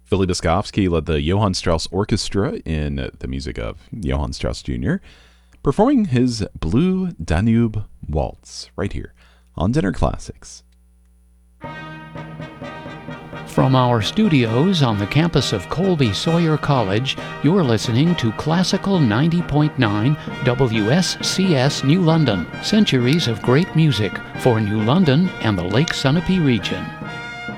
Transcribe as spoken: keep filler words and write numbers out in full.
Philly Boskovsky led the Johann Strauss Orchestra in the music of Johann Strauss Junior, performing his Blue Danube Waltz right here on Dinner Classics. From our studios on the campus of Colby Sawyer College, you're listening to Classical ninety point nine W S C S New London, centuries of great music for New London and the Lake Sunapee region.